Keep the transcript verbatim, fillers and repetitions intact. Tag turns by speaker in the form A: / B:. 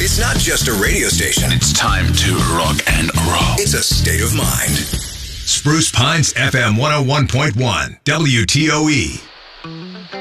A: It's not just a radio station.
B: It's time to rock and roll.
A: It's a state of mind. Spruce Pines F M one oh one point one, W T O E.